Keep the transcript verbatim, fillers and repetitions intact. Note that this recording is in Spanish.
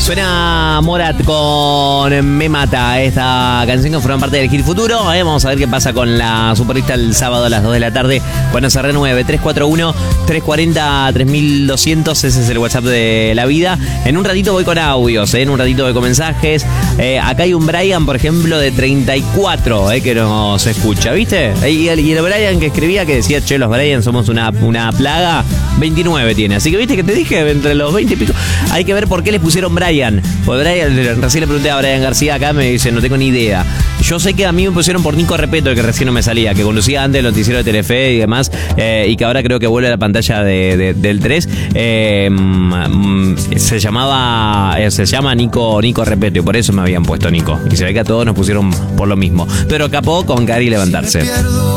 Suena Morat con Me Mata, esta canción que forma parte del Hit Futuro. Eh, vamos a ver qué pasa con la superlista el sábado a las dos de la tarde cuando se renueve. Tres cuatro uno, tres cuatro cero, tres doscientos, ese es el WhatsApp de la vida. En un ratito voy con audios, eh, en un ratito voy con mensajes. Eh, acá hay un Brian, por ejemplo, de treinta y cuatro, eh, que nos escucha, ¿viste? Y el, y el Brian que escribía que decía, che, los Brian somos una, una plaga, veintinueve tiene. Así que, ¿viste que te dije? Entre los veinte y pico. Hay que ver por qué les pusieron Brian. Porque Brian, recién le pregunté a Brian García acá, me dice, no tengo ni idea. Yo sé que a mí me pusieron por Nico Repeto, el que recién no me salía, que conducía antes el noticiero de Telefe y demás, eh, y que ahora creo que vuelve a la pantalla de, de, del tres. Eh, se llamaba, eh, se llama Nico, Nico Repeto, y por eso me habían puesto Nico. Y se ve que a todos nos pusieron por lo mismo. Pero capó con Cari levantarse.